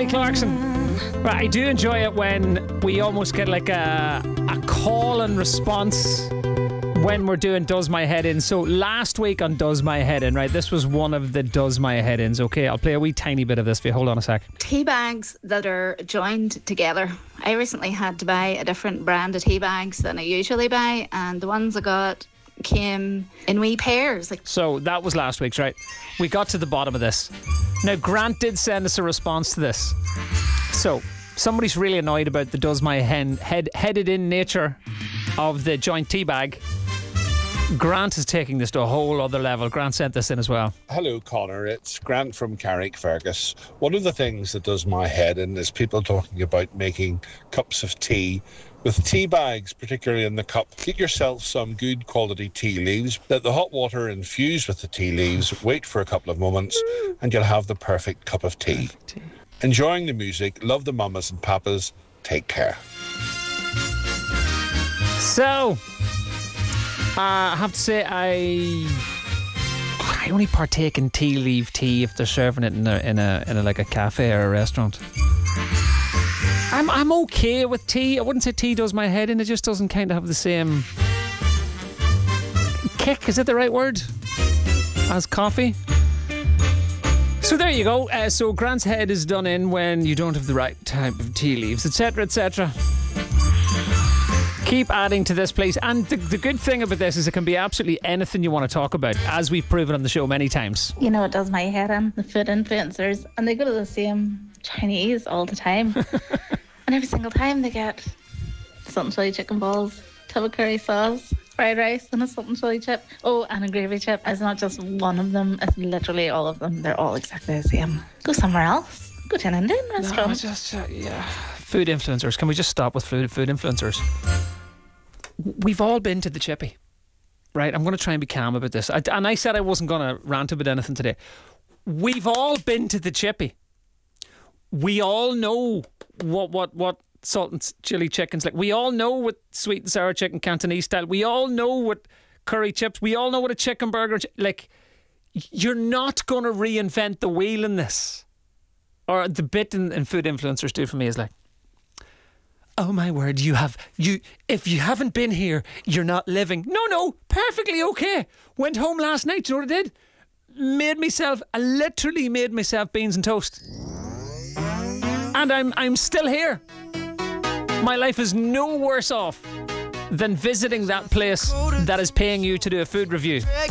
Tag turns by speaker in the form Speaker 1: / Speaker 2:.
Speaker 1: Kelly Clarkson. Right, I do enjoy it when we almost get like a call and response when we're doing Does My Head In. So last week on Does My Head In, right, this was one of the Does My Head Ins. Okay, I'll play a wee tiny bit of this for you. Hold on a sec.
Speaker 2: Tea bags that are joined together. I recently had to buy a different brand of tea bags than I usually buy, and the ones I got came in wee pairs.
Speaker 1: So that was last week's, right? We got to the bottom of this. Now, Grant did send us a response to this. So somebody's really annoyed about the Does My Headed In nature of the joint tea bag. Grant is taking this to a whole other level. Grant sent this in as well.
Speaker 3: Hello, Connor. It's Grant from Carrickfergus. One of the things that does my head in is people talking about making cups of tea with tea bags, particularly in the cup. Get yourself some good quality tea leaves. Let the hot water infuse with the tea leaves. Wait for a couple of moments and you'll have the perfect cup of tea. Enjoying the music. Love the mamas and papas. Take care.
Speaker 1: So, I have to say I only partake in tea leaf tea if they're serving it in a like a cafe or a restaurant. I'm okay with tea. I wouldn't say tea does my head in. It just doesn't kind of have the same kick. Is it the right word? As coffee. So there you go. So Grant's head is done in when you don't have the right type of tea leaves, etc., etc. Keep adding to this, please. And the good thing about this is it can be absolutely anything you want to talk about, as we've proven on the show many times.
Speaker 4: You know, it does my head in, the food influencers, and they go to the same Chinese all the time. And every single time they get salt and chili chicken balls, tub of curry sauce, fried rice, and a salt and chili chip. Oh, and a gravy chip. It's not just one of them, it's literally all of them. They're all exactly the same. Go somewhere else. Go to an Indian restaurant.
Speaker 1: Yeah. Food influencers. Can we just stop with food influencers? We've all been to the chippy, right? I'm going to try and be calm about this. And I said I wasn't going to rant about anything today. We've all been to the chippy. We all know what salt and chili chicken's like. We all know what sweet and sour chicken Cantonese style. We all know what curry chips. We all know what a chicken burger. Like, you're not going to reinvent the wheel in this. Or the bit in food influencers do for me is like, oh my word, if you haven't been here, you're not living. No, perfectly okay. Went home last night, you know what I did? I literally made myself beans and toast. And I'm still here. My life is no worse off than visiting that place that is paying you to do a food review.